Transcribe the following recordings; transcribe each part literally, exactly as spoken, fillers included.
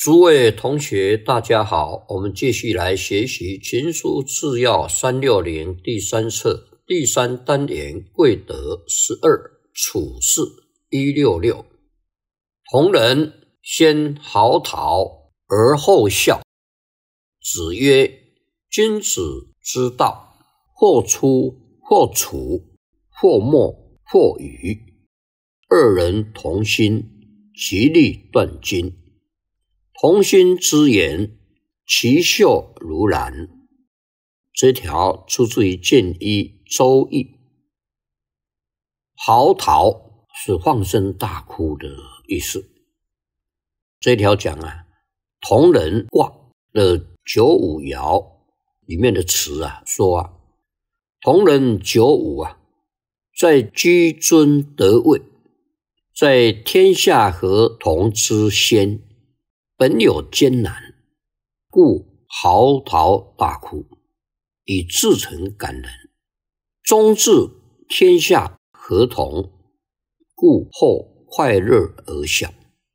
诸位同学大家好，我们继续来学习群书治要三六零第三册第三单元贵德十二处事一六六。同人先嚎啕而后笑，子曰：君子之道，或出或处，或默或语，二人同心，其利断金。同心之言，其效如然。这条出自于建一周易。嚎啕是放声大哭的意思。这条讲啊，同人卦的九五爻里面的词啊，说啊，同人九五啊，在居尊得位，在天下合同之先，本有艰难，故嚎啕大哭，以至诚感人；终至天下合同，故后快乐而笑。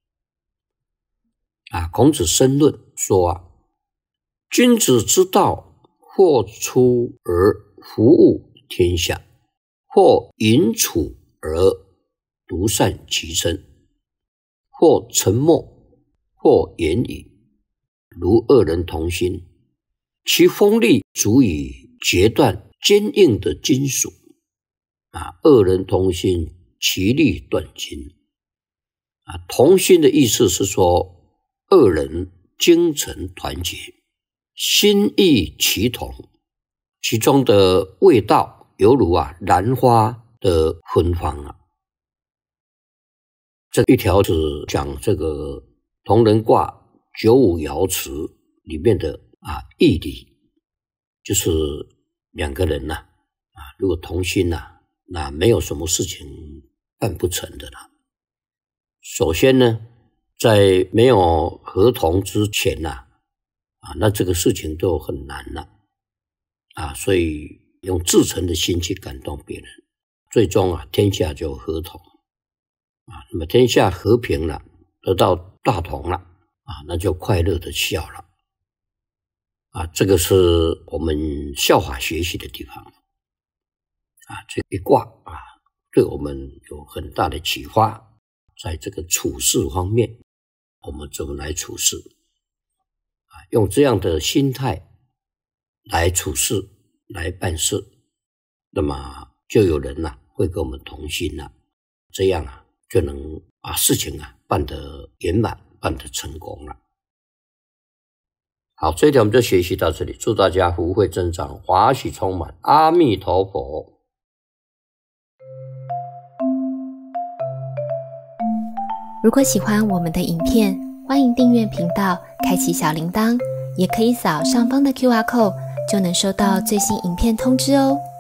啊，孔子申论说啊，君子之道，或出而服务天下，或隐处而独善其身，或沉默，或言语，如二人同心，其锋利足以截断坚硬的金属。啊，二人同心，其利断金。啊，同心的意思是说，二人精诚团结，心意齐同，其中的味道犹如啊兰花的芬芳啊。这一条是讲这个同人卦九五爻辞里面的啊义理，就是两个人呐 啊, 啊，如果同心呐、啊，那没有什么事情办不成的啦。首先呢，在没有合同之前呐、啊，啊，那这个事情都很难了啊，所以用至诚的心去感动别人，最终啊，天下就合同啊，那么天下和平了，得到大同了。啊，那就快乐的笑了。啊，这个是我们效法学习的地方。啊，这一卦啊，对我们有很大的启发。在这个处事方面，我们怎么来处事？啊，用这样的心态来处事，来办事，那么就有人呐、啊、会跟我们同心了、啊，这样啊就能把事情啊办得圆满。办得成功了。好，这一条我们就学习到这里，祝大家福慧增长，华喜充满，阿弥陀佛。 如果喜欢我们的影片，欢迎订阅频道，开启小铃铛，也可以扫上方的 Q R code， 就能收到最新影片通知哦。